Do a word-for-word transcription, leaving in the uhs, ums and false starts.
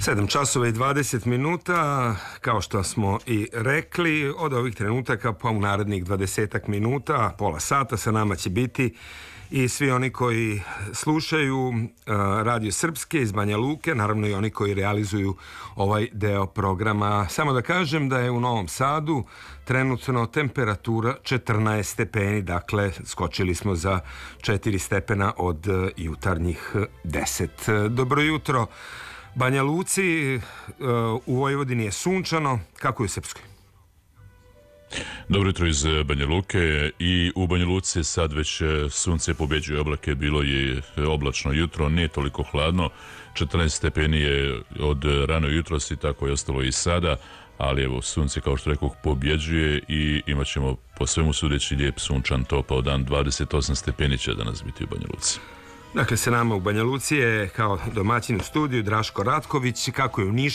sedam časova i dvadeset minuta, kao što smo i rekli, od ovih trenutaka pa u narednih dvadesetak minuta, pola sata sa nama će biti i svi oni koji slušaju uh, Radio Srpske iz Banja Luke, naravno i oni koji realizuju ovaj deo programa. Samo da kažem da je u Novom Sadu trenutno temperatura četrnaest stepeni, dakle skočili smo za četiri stepena od uh, jutarnjih deset. Dobro jutro Banja Luci, uh, u Vojvodini je sunčano, kako je u Srpskoj? Dobro jutro iz Banja Luke. I u Banja Luci sad već sunce pobeđuje oblake, bilo je oblačno jutro, nije toliko hladno, četrnaest stepeni je od rano jutrosti, tako je ostalo i sada, ali evo sunce, kao što rekoh, pobjeđuje i imat ćemo po svemu sudeći lijep sunčan topao dan. Dvadeset osam stepeni će danas biti u Banja Luci. Dakle, sa nama u Banja Luci je kao domaćin u studiju Draško Ratković. Kako je u Nišu?